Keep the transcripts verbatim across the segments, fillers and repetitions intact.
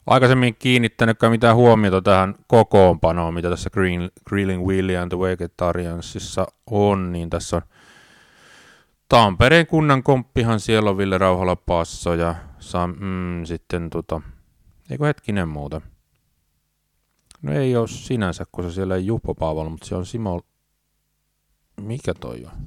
aikaisemmin kiinnittänytkään mitään huomiota tähän kokoonpanoon, mitä tässä Green, Grilling Willy and the Vegetariansissa on, niin tässä on Tampereen kunnan komppihan siellä on Ville Rauhala Passo ja Sam, mm, sitten tota, eikö hetkinen muuta. No ei ole sinänsä, kun se siellä ei Jupo Paavola, mutta se on Simo, mikä toi on?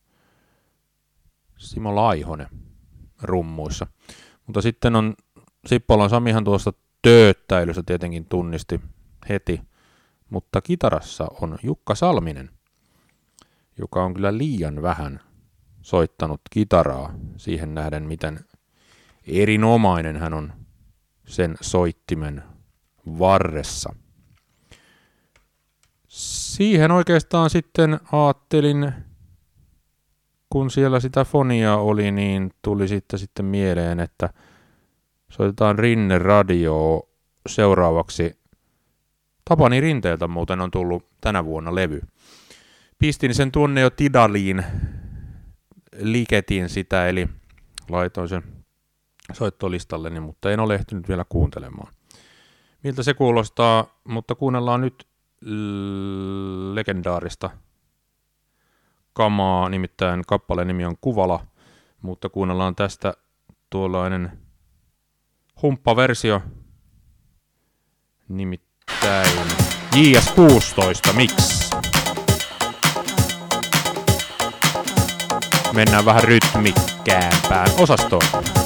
Simo Laihonen rummuissa. Mutta sitten on Sippolan Samihan tuosta tööttäilystä tietenkin tunnisti heti, mutta kitarassa on Jukka Salminen, joka on kyllä liian vähän soittanut kitaraa siihen nähden, miten erinomainen hän on sen soittimen varressa. Siihen oikeastaan sitten ajattelin, kun siellä sitä fonia oli, niin tuli sitten, sitten mieleen, että soitetaan Rinne Radio seuraavaksi. Tapani Rinteeltä muuten on tullut tänä vuonna levy. Pistin sen tuonne jo Tidaliin, liketin sitä, eli laitoin sen soittolistalleni, mutta en ole ehtinyt vielä kuuntelemaan. Miltä se kuulostaa, mutta kuunnellaan nyt l- legendaarista kamaa, nimittäin kappaleen nimi on Kuvala, mutta kuunnellaan tästä tuollainen humppaversio, nimittäin J S kuusitoista Mix. Mennään vähän rytmikkäämpään osastoon.